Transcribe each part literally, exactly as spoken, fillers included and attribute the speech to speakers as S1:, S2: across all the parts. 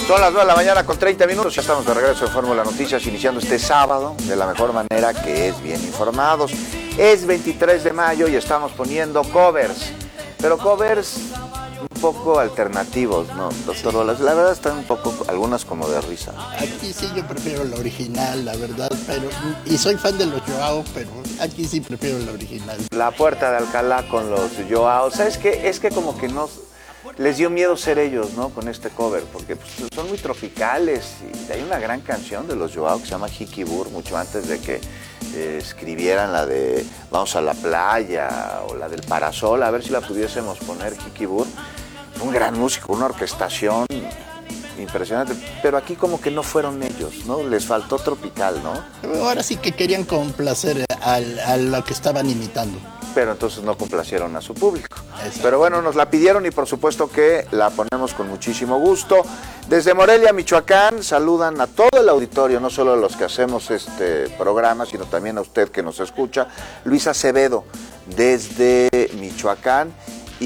S1: Son las nueve de la mañana con treinta minutos, ya estamos de regreso en Fórmula Noticias, iniciando este sábado de la mejor manera, que es bien informados. Es veintitrés de mayo y estamos poniendo covers, pero covers un poco alternativos, ¿no, doctor Bolas? La verdad están un poco, algunas como de risa.
S2: Aquí sí yo prefiero la original, la verdad, pero y soy fan de los Joao, pero aquí sí prefiero la original.
S1: La Puerta de Alcalá con los Joao, ¿sabes qué? Es que como que no... les dio miedo ser ellos, ¿no? Con este cover, porque pues, son muy tropicales. Y hay una gran canción de los Joao que se llama Jikibur, mucho antes de que eh, escribieran la de Vamos a la playa o la del Parasol, a ver si la pudiésemos poner, Jikibur. Un gran músico, una orquestación impresionante, pero aquí como que no fueron ellos, ¿no? Les faltó tropical, ¿no?
S2: Ahora sí que querían complacer al, a lo que estaban imitando.
S1: Pero entonces no complacieron a su público. Pero bueno, nos la pidieron y por supuesto que la ponemos con muchísimo gusto. Desde Morelia, Michoacán, saludan a todo el auditorio, no solo a los que hacemos este programa, sino también a usted que nos escucha. Luis Acevedo, desde Michoacán.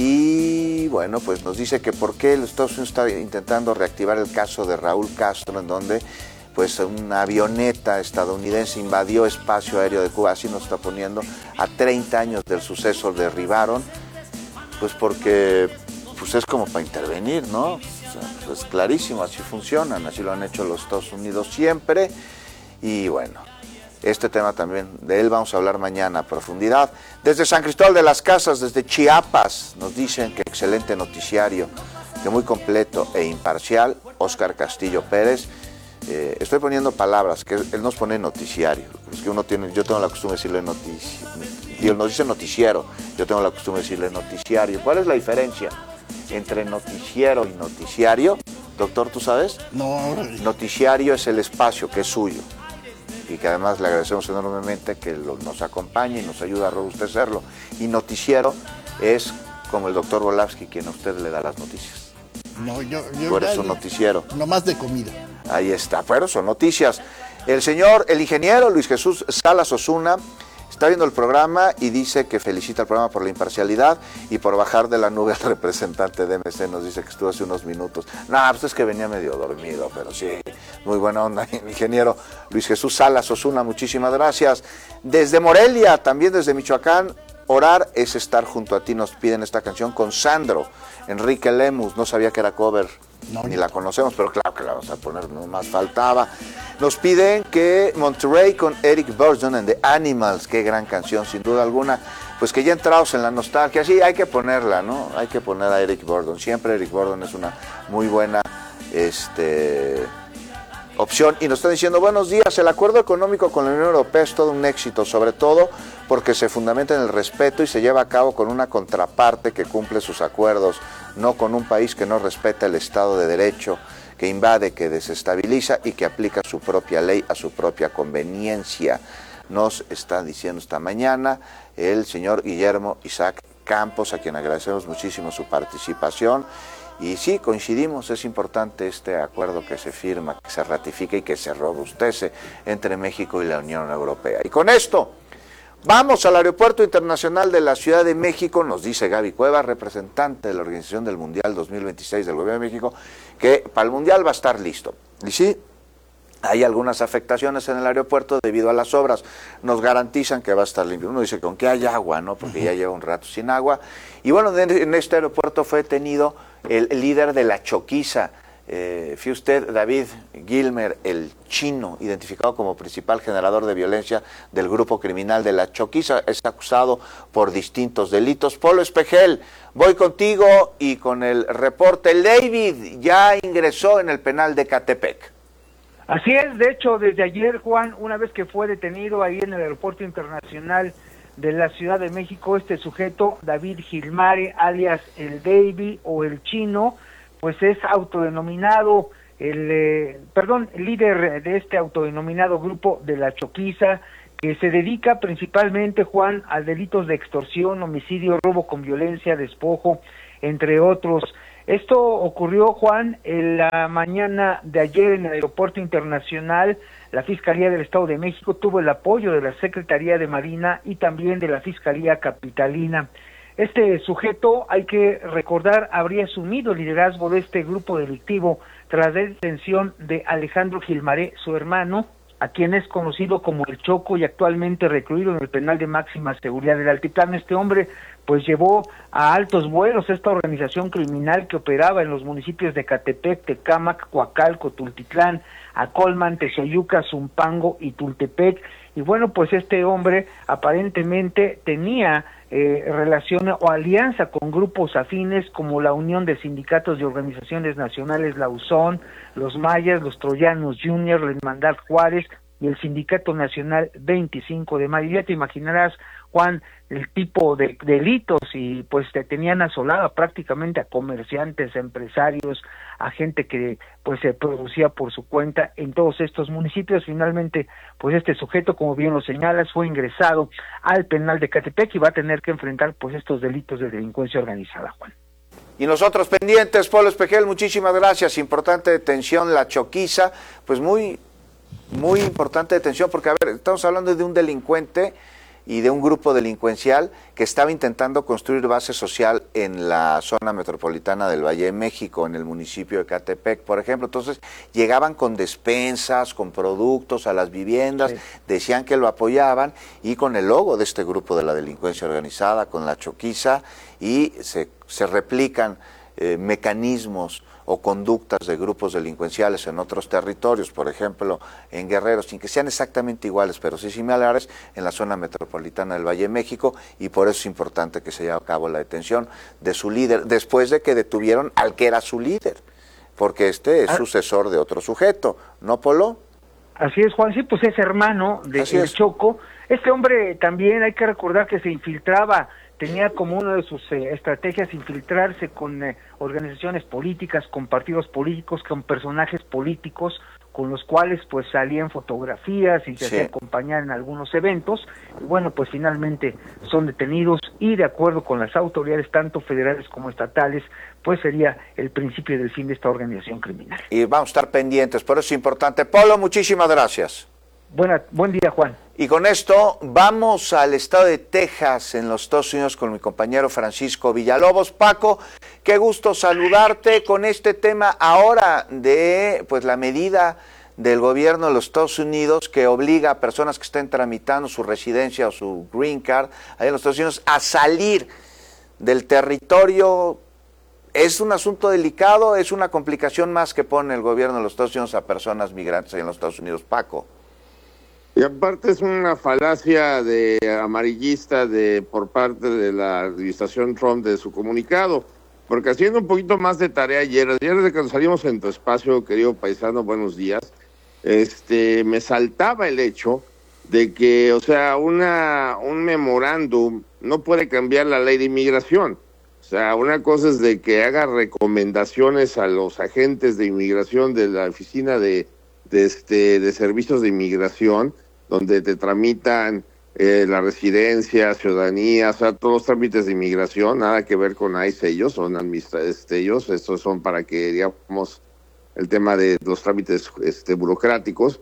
S1: Y bueno, pues nos dice que por qué los Estados Unidos está intentando reactivar el caso de Raúl Castro, en donde pues una avioneta estadounidense invadió espacio aéreo de Cuba, así nos está poniendo, a treinta años del suceso derribaron, pues porque pues es como para intervenir, ¿no? O sea, pues es clarísimo, así funcionan, así lo han hecho los Estados Unidos siempre, y bueno, este tema también, de él vamos a hablar mañana a profundidad. Desde San Cristóbal de las Casas, desde Chiapas, nos dicen que excelente noticiario, que muy completo e imparcial, Óscar Castillo Pérez. Eh, estoy poniendo palabras, que él nos pone noticiario, es que uno tiene, yo tengo la costumbre de decirle noticiario, y él nos dice noticiero, yo tengo la costumbre de decirle noticiario. ¿Cuál es la diferencia entre noticiero y noticiario? Doctor, ¿tú sabes?
S2: No.
S1: Noticiario es el espacio que es suyo, y que además le agradecemos enormemente que lo, nos acompañe y nos ayuda a robustecerlo. Y noticiero es como el doctor Volavsky, quien a usted le da las noticias.
S2: No, yo... yo
S1: Tú eres un noticiero.
S2: No más de comida.
S1: Ahí está, pero son noticias. El señor, el ingeniero Luis Jesús Salas Osuna, está viendo el programa y dice que felicita al programa por la imparcialidad y por bajar de la nube al representante de M C. Nos dice que estuvo hace unos minutos. No, pues es que venía medio dormido, pero sí, muy buena onda. Ingeniero Luis Jesús Salas Osuna, muchísimas gracias. Desde Morelia, también desde Michoacán, orar es estar junto a ti. Nos piden esta canción con Sandro, Enrique Lemus. No sabía que era cover, no, ni la conocemos, pero claro que la vamos a poner, no más faltaba. Nos piden que Monterrey con Eric Burdon and the Animals, qué gran canción, sin duda alguna. Pues que ya entrados en la nostalgia, sí, hay que ponerla, ¿no? Hay que poner a Eric Burdon. Siempre Eric Burdon es una muy buena este, opción. Y nos están diciendo, buenos días, el acuerdo económico con la Unión Europea es todo un éxito, sobre todo porque se fundamenta en el respeto y se lleva a cabo con una contraparte que cumple sus acuerdos, no con un país que no respeta el Estado de Derecho, que invade, que desestabiliza y que aplica su propia ley a su propia conveniencia. Nos está diciendo esta mañana el señor Guillermo Isaac Campos, a quien agradecemos muchísimo su participación. Y sí, coincidimos, es importante este acuerdo que se firma, que se ratifica y que se robustece entre México y la Unión Europea. Y con esto, vamos al Aeropuerto Internacional de la Ciudad de México, nos dice Gaby Cuevas, representante de la Organización del Mundial dos mil veintiséis del Gobierno de México, que para el Mundial va a estar listo. Y sí, hay algunas afectaciones en el aeropuerto debido a las obras. Nos garantizan que va a estar limpio. Uno dice, ¿con qué hay agua? ¿No? Porque ya lleva un rato sin agua. Y bueno, en este aeropuerto fue detenido el líder de la Choquiza. Eh, fue usted, David Gilmer, el chino, identificado como principal generador de violencia del grupo criminal de la Choquiza. Es acusado por distintos delitos. Polo Espejel, voy contigo y con el reporte. El David ya ingresó en el penal de Catepec.
S3: Así es, de hecho, desde ayer, Juan, una vez que fue detenido ahí en el Aeropuerto Internacional de la Ciudad de México, este sujeto, David Gilmare, alias el Davy o el Chino, pues es autodenominado, el eh, perdón, líder de este autodenominado grupo de la Choquiza, que se dedica principalmente, Juan, a delitos de extorsión, homicidio, robo con violencia, despojo, entre otros. Esto ocurrió, Juan, en la mañana de ayer en el Aeropuerto Internacional. La Fiscalía del Estado de México tuvo el apoyo de la Secretaría de Marina y también de la Fiscalía Capitalina. Este sujeto, hay que recordar, habría asumido el liderazgo de este grupo delictivo tras la detención de Alejandro Gilmaré, su hermano, a quien es conocido como El Choco y actualmente recluido en el penal de máxima seguridad del Altiplano. Este hombre pues llevó a altos vuelos esta organización criminal que operaba en los municipios de Catepec, Tecámac, Coacalco, Tultitlán, Acolman, Texoyuca, Zumpango y Tultepec. Y bueno, pues este hombre aparentemente tenía eh, relación o alianza con grupos afines como la Unión de Sindicatos y Organizaciones Nacionales, la U S O N, los Mayas, los Troyanos Junior, la Hermandad Juárez y el Sindicato Nacional veinticinco de mayo. Ya te imaginarás, Juan, el tipo de delitos, y pues te tenían asolada prácticamente a comerciantes, a empresarios, a gente que pues se producía por su cuenta en todos estos municipios. Finalmente, pues este sujeto, como bien lo señalas, fue ingresado al penal de Catepec y va a tener que enfrentar pues estos delitos de delincuencia organizada, Juan.
S1: Y nosotros pendientes, Polo Espejel, muchísimas gracias. Importante detención, la Choquiza, pues muy, muy importante detención, porque a ver, estamos hablando de un delincuente y de un grupo delincuencial que estaba intentando construir base social en la zona metropolitana del Valle de México, en el municipio de Catepec, por ejemplo. Entonces llegaban con despensas, con productos a las viviendas, sí. Decían que lo apoyaban, y con el logo de este grupo de la delincuencia organizada, con la Choquiza, y se, se replican eh, mecanismos o conductas de grupos delincuenciales en otros territorios, por ejemplo, en Guerrero, sin que sean exactamente iguales, pero sí similares, en la zona metropolitana del Valle de México, y por eso es importante que se lleve a cabo la detención de su líder, después de que detuvieron al que era su líder, porque este es ah. sucesor de otro sujeto, ¿no, Polo?
S3: Así es, Juan, sí, pues es hermano de El Choco. Este hombre también hay que recordar que se infiltraba, tenía como una de sus eh, estrategias infiltrarse con eh, organizaciones políticas, con partidos políticos, con personajes políticos, con los cuales pues salían fotografías y se sí. hacía acompañar en algunos eventos. Y bueno, pues finalmente son detenidos, y de acuerdo con las autoridades, tanto federales como estatales, pues sería el principio del fin de esta organización criminal.
S1: Y vamos a estar pendientes, por eso es importante. Polo, muchísimas gracias.
S3: Buena, buen día, Juan.
S1: Y con esto vamos al estado de Texas, en los Estados Unidos, con mi compañero Francisco Villalobos. Paco, qué gusto saludarte con este tema ahora de pues la medida del gobierno de los Estados Unidos que obliga a personas que estén tramitando su residencia o su green card allá en los Estados Unidos a salir del territorio. ¿Es un asunto delicado? ¿Es una complicación más que pone el gobierno de los Estados Unidos a personas migrantes allá en los Estados Unidos, Paco?
S4: Y aparte es una falacia de amarillista de por parte de la administración Trump de su comunicado, porque haciendo un poquito más de tarea ayer, ayer desde que salimos en tu espacio, querido paisano, buenos días, este, me saltaba el hecho de que, o sea, una un memorándum no puede cambiar la ley de inmigración. O sea, una cosa es de que haga recomendaciones a los agentes de inmigración de la oficina de, de, este, de servicios de inmigración, donde te tramitan eh, la residencia, ciudadanía, o sea, todos los trámites de inmigración, nada que ver con I C E, ellos son este, ellos, estos son para que, digamos, el tema de los trámites este, burocráticos,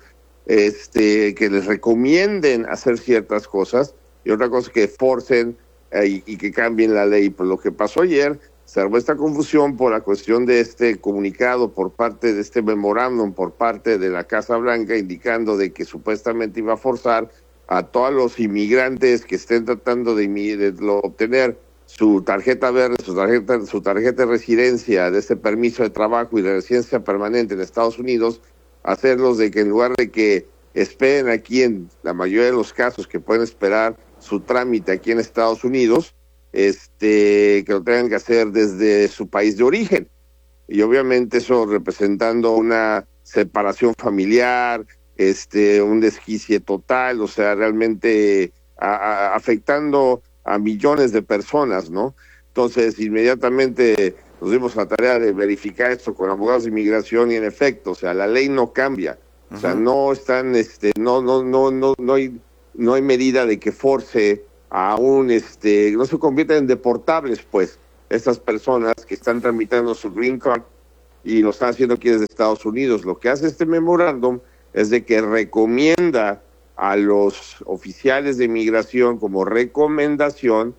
S4: este, que les recomienden hacer ciertas cosas, y otra cosa que forcen eh, y, y que cambien la ley. Por lo que pasó ayer, se armó esta confusión por la cuestión de este comunicado por parte de este memorándum por parte de la Casa Blanca, indicando de que supuestamente iba a forzar a todos los inmigrantes que estén tratando de, de obtener su tarjeta verde, su tarjeta, su tarjeta de residencia, de este permiso de trabajo y de residencia permanente en Estados Unidos, hacerlos de que en lugar de que esperen aquí, en la mayoría de los casos que pueden esperar su trámite aquí en Estados Unidos, este que lo tengan que hacer desde su país de origen. Y obviamente eso representando una separación familiar, este un desquicie total, o sea, realmente a, a, afectando a millones de personas, ¿no? Entonces, inmediatamente nos dimos la tarea de verificar esto con abogados de inmigración, y en efecto, o sea, la ley no cambia. O sea, uh-huh. no están, este, no, no, no, no, no hay, no hay medida de que force aún, este, no se convierten en deportables, pues, estas personas que están tramitando su green card y lo están haciendo aquí desde Estados Unidos. Lo que hace este memorándum es de que recomienda a los oficiales de inmigración como recomendación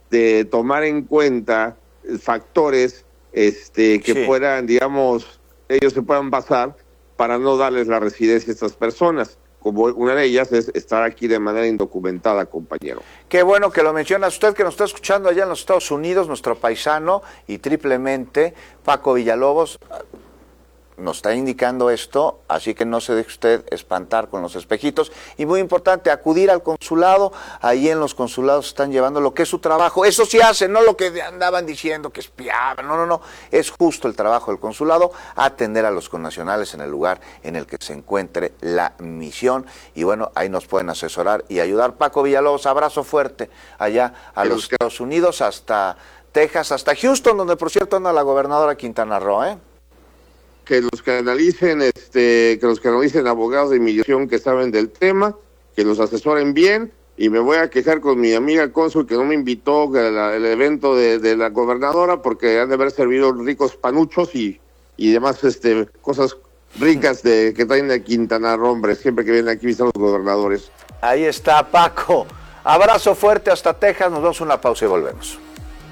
S4: de tomar en cuenta factores este, que sí. puedan, digamos, ellos se puedan basar para no darles la residencia a estas personas. Como una de ellas es estar aquí de manera indocumentada, compañero.
S1: Qué bueno que lo mencionas. Usted que nos está escuchando allá en los Estados Unidos, nuestro paisano y triplemente, Paco Villalobos, nos está indicando esto, así que no se deje usted espantar con los espejitos. Y muy importante, acudir al consulado. Ahí en los consulados están llevando lo que es su trabajo. Eso sí hacen, no lo que andaban diciendo que espiaban. No, no, no. Es justo el trabajo del consulado, atender a los connacionales en el lugar en el que se encuentre la misión. Y bueno, ahí nos pueden asesorar y ayudar. Paco Villalobos, abrazo fuerte allá a los Estados Unidos, hasta Texas, hasta Houston, donde por cierto anda la gobernadora Quintana Roo, ¿eh?
S4: Que los canalicen, este, que los canalicen abogados de inmigración que saben del tema, que los asesoren bien, y me voy a quejar con mi amiga cónsul que no me invitó al evento de, de la gobernadora porque han de haber servido ricos panuchos y, y demás este, cosas ricas de que traen de Quintana Roo, hombre, siempre que vienen aquí visitan los gobernadores.
S1: Ahí está, Paco. Abrazo fuerte hasta Texas, nos damos una pausa y volvemos.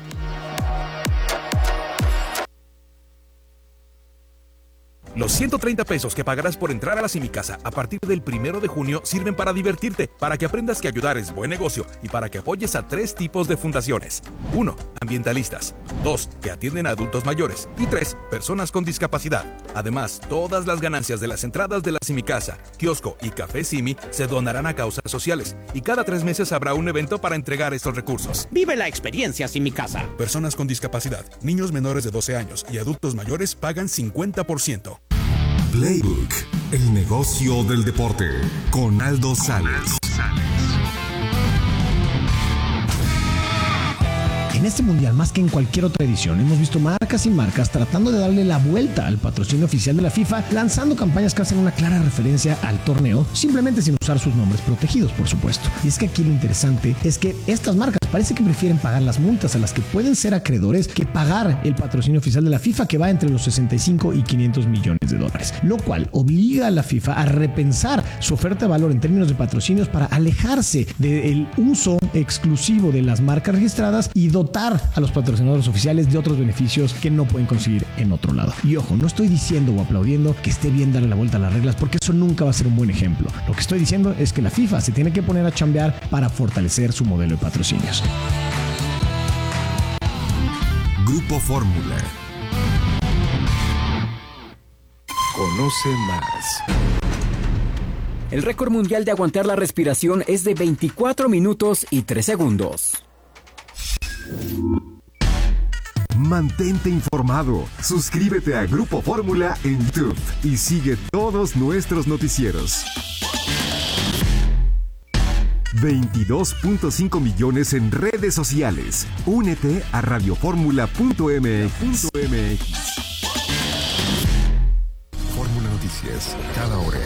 S5: Los ciento treinta pesos que pagarás por entrar a la Simicasa a partir del primero de junio sirven para divertirte, para que aprendas que ayudar es buen negocio y para que apoyes a tres tipos de fundaciones. Uno, ambientalistas. Dos, que atienden a adultos mayores. Y tres, personas con discapacidad. Además, todas las ganancias de las entradas de la Simicasa, kiosco y café Simi se donarán a causas sociales. Y cada tres meses habrá un evento para entregar estos recursos.
S6: Vive la experiencia Simicasa.
S5: Personas con discapacidad, niños menores de doce años y adultos mayores pagan cincuenta por ciento.
S7: Playbook, el negocio del deporte, con Aldo Sales.
S8: En este mundial, más que en cualquier otra edición, hemos visto marcas y marcas tratando de darle la vuelta al patrocinio oficial de la FIFA, lanzando campañas que hacen una clara referencia al torneo, simplemente sin usar sus nombres protegidos, por supuesto. Y es que aquí lo interesante es que estas marcas parece que prefieren pagar las multas a las que pueden ser acreedores que pagar el patrocinio oficial de la FIFA, que va entre los sesenta y cinco y quinientos millones de dólares, lo cual obliga a la FIFA a repensar su oferta de valor en términos de patrocinios para alejarse del uso exclusivo de las marcas registradas y dotar a los patrocinadores oficiales de otros beneficios que no pueden conseguir en otro lado. Y ojo, no estoy diciendo o aplaudiendo que esté bien darle la vuelta a las reglas, porque eso nunca va a ser un buen ejemplo. Lo que estoy diciendo es que la FIFA se tiene que poner a chambear para fortalecer su modelo de patrocinios.
S7: Grupo Fórmula.
S9: Conoce más. El récord mundial de aguantar la respiración es de veinticuatro minutos y tres segundos.
S7: Mantente informado. Suscríbete a Grupo Fórmula en YouTube y sigue todos nuestros noticieros. veintidós punto cinco millones en redes sociales. Únete a radioformula punto m x. Fórmula Noticias, cada hora.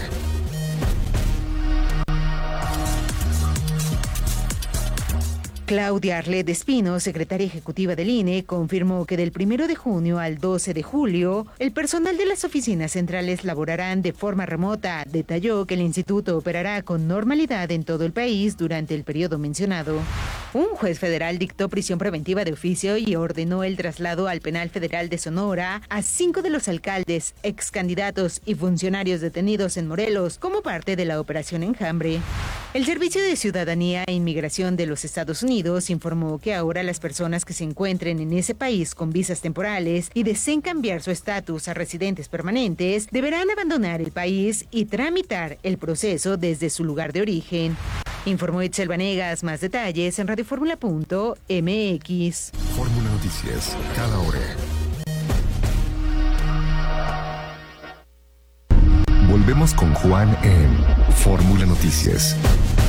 S10: Claudia Arlet Espino, secretaria ejecutiva del I N E, confirmó que del primero de junio al doce de julio, el personal de las oficinas centrales laborarán de forma remota. Detalló que el instituto operará con normalidad en todo el país durante el periodo mencionado. Un juez federal dictó prisión preventiva de oficio y ordenó el traslado al Penal Federal de Sonora a cinco de los alcaldes, excandidatos y funcionarios detenidos en Morelos como parte de la Operación Enjambre. El Servicio de Ciudadanía e Inmigración de los Estados Unidos informó que ahora las personas que se encuentren en ese país con visas temporales y deseen cambiar su estatus a residentes permanentes deberán abandonar el país y tramitar el proceso desde su lugar de origen. Informó Itzel Vanegas. Más detalles en radioformula punto m x.
S7: Fórmula Noticias, cada hora. Volvemos con Juan en Fórmula Noticias.